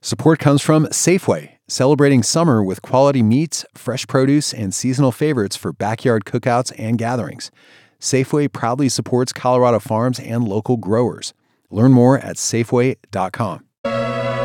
Support comes from Safeway, celebrating summer with quality meats, fresh produce, and seasonal favorites for backyard cookouts and gatherings. Safeway proudly supports Colorado farms and local growers. Learn more at Safeway.com.